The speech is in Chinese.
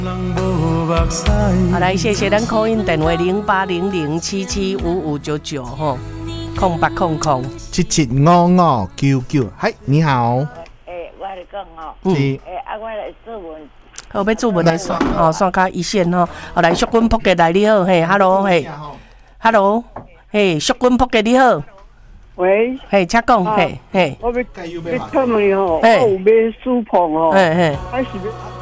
好，来谢谢咱call in电话0800775599吼 0800775599。嗨，你好。 我来讲吼，我来做文。 好，要做文来算吼，算卡一线吼。好，来，淑君仆街来你好，嘿 ，hello 嘿 ，hello 嘿，淑君仆街你好。 喂， 嘿，请讲，嘿，嘿。 我要问吼，我有买书棚吼， 嘿，嘿。 还是